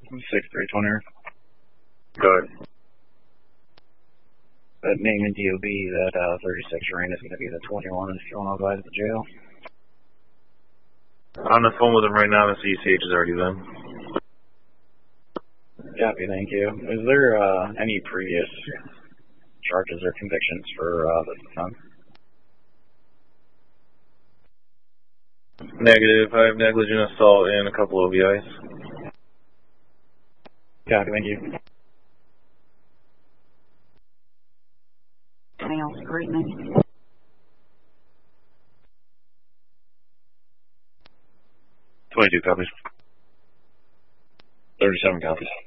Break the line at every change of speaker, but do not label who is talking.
6320.
Go ahead.
That name in DOB, that 36 ring is going to be the 21 if you want to advise the jail.
On the phone with him right now, the CCH is already done.
Copy, thank you. Is there any previous charges or convictions for this offense?
Negative. I have negligent assault and a couple OVIs.
Copy, thank you.
Male scrutiny.
22 copies.
37 copies.